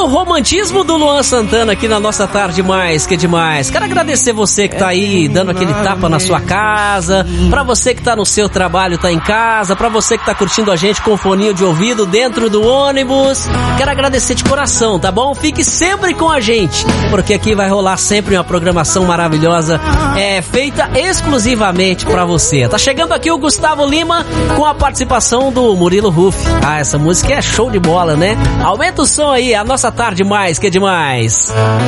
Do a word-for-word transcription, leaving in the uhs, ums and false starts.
no romantismo do Luan Santana aqui na nossa tarde mais, que demais. Quero agradecer você que tá aí dando aquele tapa na sua casa, pra você que tá no seu trabalho, tá em casa, pra você que tá curtindo a gente com foninho de ouvido dentro do ônibus. Quero agradecer de coração, tá bom? Fique sempre com a gente, porque aqui vai rolar sempre uma programação maravilhosa, é feita exclusivamente pra você. Tá chegando aqui o Gustavo Lima com a participação do Murilo Huff. Ah, essa música é show de bola, né? Aumenta o som aí, a nossa tarde mais, que demais.